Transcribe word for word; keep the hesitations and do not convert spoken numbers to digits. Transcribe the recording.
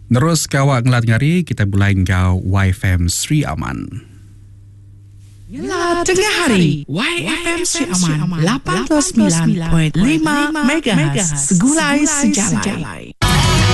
Terus kawak ngelat-ngari, kita mulai ngau Y F M Sri Aman. Yalah, tengah hari Y F M Sri Aman lapan puluh sembilan perpuluhan lima megahertz Segulai Sejalai.